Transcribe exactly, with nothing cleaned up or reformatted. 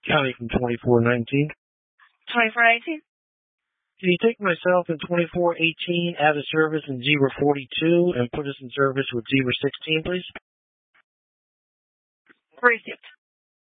County from twenty-four nineteen. twenty-four nineteen. Can you take myself in twenty-four eighteen out of service in zebra forty-two and put us in service with zebra sixteen, please? Received.